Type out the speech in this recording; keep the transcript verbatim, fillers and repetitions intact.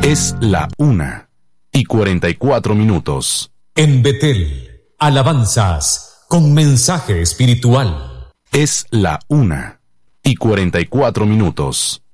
Es la una y cuarenta y cuatro minutos. En Betel, alabanzas con mensaje espiritual. Es la una y cuarenta y cuatro minutos.